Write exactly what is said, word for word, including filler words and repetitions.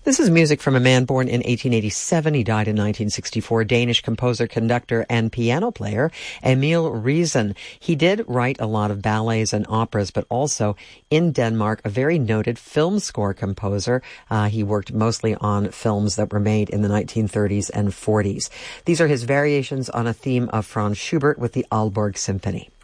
This is music from a man born in eighteen eighty-seven. He died in nineteen sixty-four. Danish composer, conductor, and piano player, Emil Riisen. He did write a lot of ballets and operas, but also in Denmark, a very noted film score composer. Uh, he worked mostly on films that were made in the nineteen thirties and forties. These are his variations on a theme of Franz Schubert with the Aalborg Symphony.